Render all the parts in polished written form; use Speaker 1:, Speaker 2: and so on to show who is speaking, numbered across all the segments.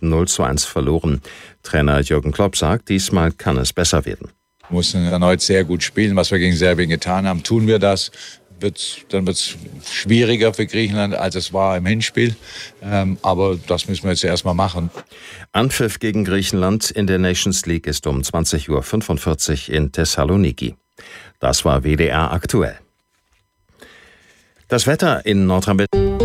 Speaker 1: 0:1 verloren. Trainer Jürgen Klopp sagt, diesmal kann es besser werden.
Speaker 2: Wir mussten erneut sehr gut spielen, was wir gegen Serbien getan haben. Tun wir das, dann wird es schwieriger für Griechenland, als es war im Hinspiel. Aber das müssen wir jetzt erstmal machen.
Speaker 1: Anpfiff gegen Griechenland in der Nations League ist um 20:45 Uhr in Thessaloniki. Das war WDR aktuell. Das Wetter in Nordrhein-Westfalen.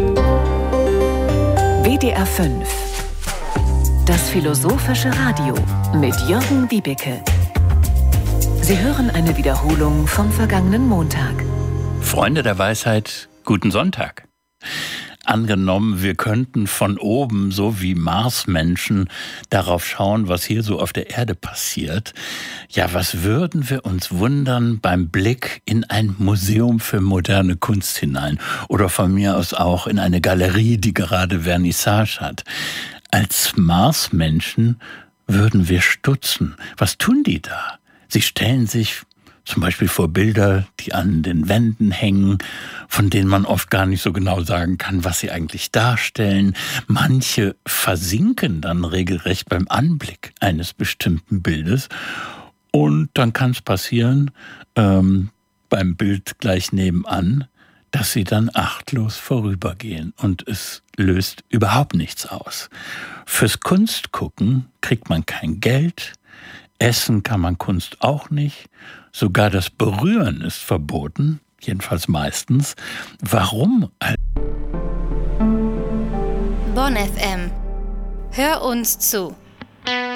Speaker 3: WDR 5. Das philosophische Radio mit Jürgen Wiebeke. Sie hören eine Wiederholung vom vergangenen Montag.
Speaker 4: Freunde der Weisheit, guten Sonntag. Angenommen, wir könnten von oben, so wie Marsmenschen, darauf schauen, was hier so auf der Erde passiert. Ja, was würden wir uns wundern beim Blick in ein Museum für moderne Kunst hinein? Oder von mir aus auch in eine Galerie, die gerade Vernissage hat. Als Marsmenschen würden wir stutzen. Was tun die da? Sie stellen sich zum Beispiel vor Bilder, die an den Wänden hängen, von denen man oft gar nicht so genau sagen kann, was sie eigentlich darstellen. Manche versinken dann regelrecht beim Anblick eines bestimmten Bildes. Und dann kann es passieren, beim Bild gleich nebenan, dass sie dann achtlos vorübergehen und es löst überhaupt nichts aus. Fürs Kunstgucken kriegt man kein Geld, essen kann man Kunst auch nicht, sogar das Berühren ist verboten, jedenfalls meistens. Warum?
Speaker 5: Bonn FM. Hör uns zu.